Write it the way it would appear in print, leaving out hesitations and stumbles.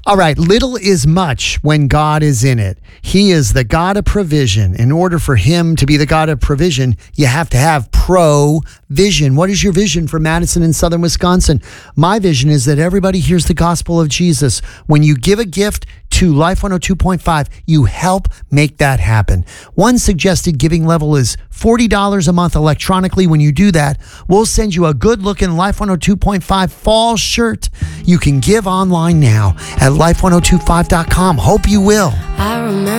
All right, little is much when God is in it. He is the God of provision. In order for him to be the God of provision, you have to have provision. What is your vision for Madison and Southern Wisconsin? My vision is that everybody hears the gospel of Jesus. When you give a gift to Life 102.5, you help make that happen. One suggested giving level is $40 a month electronically. When you do that, we'll send you a good-looking Life 102.5 fall shirt. You can give online now at life1025.com. Hope you will. I remember